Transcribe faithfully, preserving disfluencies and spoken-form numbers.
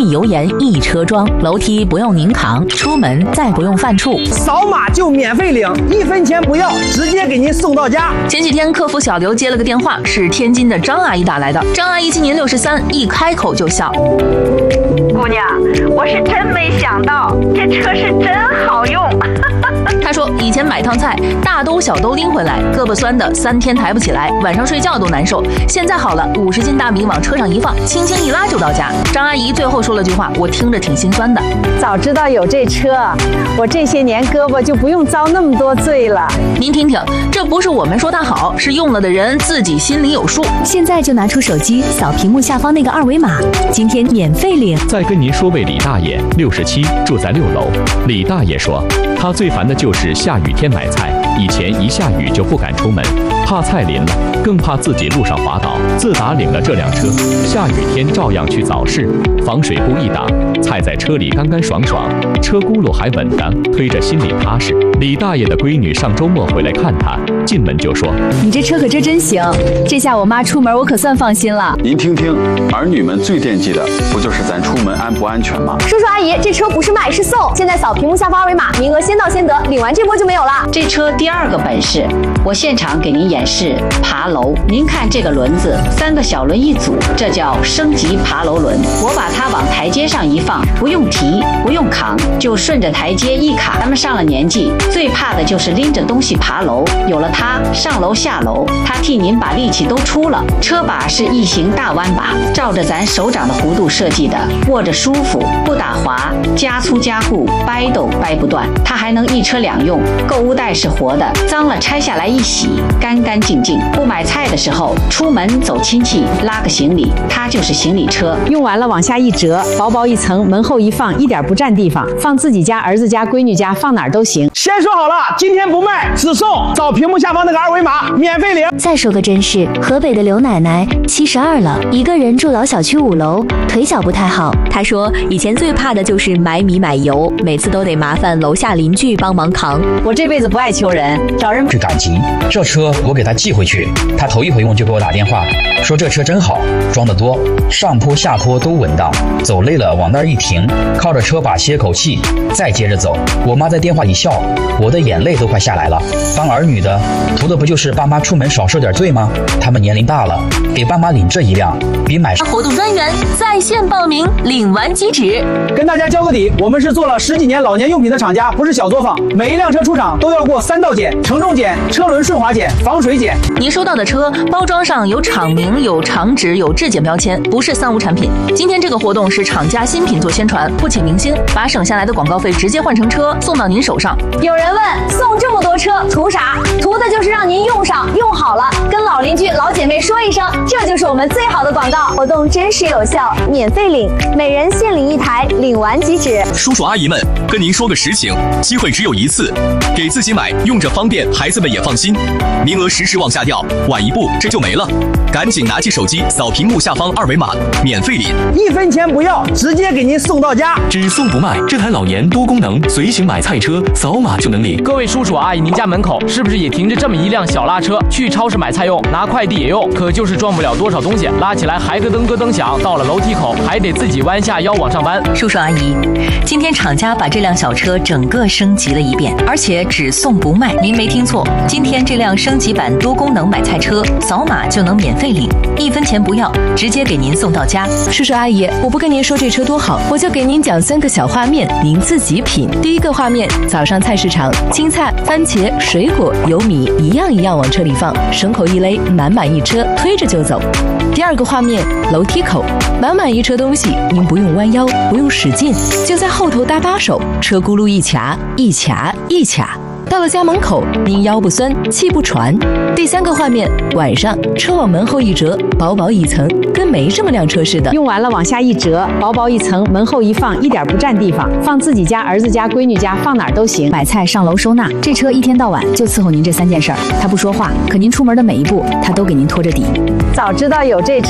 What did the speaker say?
地油盐一车装，楼梯不用您扛，出门再不用犯怵， 扫码就免费领，一分钱不要，直接给您送到家。 前几天客服小刘接了个电话，是天津的张阿姨打来的。张阿姨今年六十三，一开口就笑。 姑娘，我是真没想到，这车是真好用。 她说以前买趟菜，大兜小兜拎回来，胳膊酸的三天抬不起来，晚上睡觉都难受。现在好了，五十斤大米往车上一放，轻轻一拉就到家。张阿姨最后说了句话，我听着挺心酸的。 早知道有这车，我这些年胳膊就不用遭那么多罪了。 您听听，这不是我们说它好，是用了的人自己心里有数。 现在就拿出手机扫屏幕下方那个二维码，今天免费领。 再跟您说位李大爷，六十七，住在六楼。李大爷说，他最烦的就是下雨天买菜，以前一下雨就不敢出门，怕菜淋了，更怕自己路上滑倒。自打领了这辆车，下雨天照样去早市，防水布一挡，菜在车里干干爽爽，车轱辘还稳当，推着心里踏实。李大爷的闺女上周末回来看他，进门就说：“ 你这车可真真行，这下我妈出门我可算放心了。” 您听听，儿女们最惦记的不就是咱出门安不安全吗？ 叔叔阿姨，这车不是卖是送，现在扫屏幕下方二维码，名额先到先得，领完这波就没有了。 这车第二个本事，我现场给您演示爬楼。您看这个轮子，三个小轮一组，这叫升级爬楼轮。我把它往台阶上一放，不用提，不用扛，就顺着台阶一卡。咱们上了年纪，最怕的就是拎着东西爬楼，有了它，上楼下楼，它替您把力气都出了。车把是异形大弯把，照着咱手掌的弧度设计的，握着舒服，不打滑，加粗加固，掰都掰不断。它还能一车两用，购物袋是活的，脏了拆下来一洗，干干净净。不买菜的时候，出门走亲戚，拉个行李，它就是行李车。 用完了往下一折，薄薄一层，门后一放，一点不占地方，放自己家、儿子家、闺女家，放哪儿都行。 先说好了，今天不卖，只送，扫屏幕下方那个二维码，免费领。 再说个真事，河北的刘奶奶七十二了，一个人住老小区五楼，腿脚不太好。她说以前最怕的就是买米买油，每次都得麻烦楼下邻居帮忙扛。 我这辈子不爱求人，找人是感情。这车我给他寄回去，他头一回用就给我打电话，说这车真好，装得多，上坡下坡都稳当，走累了往那儿一停，靠着车把歇口气，再接着走。我妈在电话里笑，我的眼泪都快下来了。当儿女的，图的不就是爸妈出门少受点罪吗？他们年龄大了，给爸妈领这一辆，比买活动专员在线报名，领完即止。 跟大家交个底，我们是做了十几年老年用品的厂家，不是小作坊。每一辆车出厂都要过三道检：承重检、车轮顺滑检、防水检。 您收到的车包装上有厂名、有厂址、有质检标签，不是三无产品。今天这个活动是厂家新品做宣传，不请明星，把省下来的广告费直接换成车送到您手上。 有人问，送这么多车图啥？图的就是让您用上用好了，跟老邻居老姐妹说一声，这就是我们最好的广告。活动真实有效，免费领，每人限领一台，领完即止。 叔叔阿姨们，跟您说个实情，机会只有一次，给自己买，用着方便，孩子们也放心。名额时时往下掉，晚一步这就没了。赶紧拿起手机扫屏幕下方二维码，免费领， 一分钱不要，直接给您送到家。 只送不卖，这台老年多功能随行买菜车，扫码就能领。 各位叔叔阿姨，您家门口是不是也停着这么一辆小拉车？去超市买菜用，拿快递也用，可就是装不了多少东西，拉起来还咯噔咯噔响，到了楼梯口还得自己弯下腰往上搬。 叔叔阿姨，今天厂家把这辆小车整个升级了一遍，而且只送不卖。您没听错，今天这辆升级版多功能买菜车，扫码就能免费领，一分钱不要，直接给您送到家。 叔叔阿姨，我不跟您说这车多好，我就给您讲三个小画面，您自己品。第一个画面，早上菜市场，青菜、番茄、水果、油米一样一样往车里放，绳口一勒，满满一车，推着就走。第二个画面，楼梯口，满满一车东西，您不用弯腰，不用使劲，就在后头搭把手，车轱辘一卡一卡一卡。到了家门口，您腰不酸，气不喘。第三个画面，晚上车往门后一折，薄薄一层，跟没这么辆车似的。 用完了往下一折，薄薄一层，门后一放，一点不占地方，放自己家、儿子家、闺女家，放哪儿都行。 买菜、上楼收纳，这车一天到晚就伺候您这三件事儿。他不说话，可您出门的每一步，他都给您拖着底。 早知道有这车。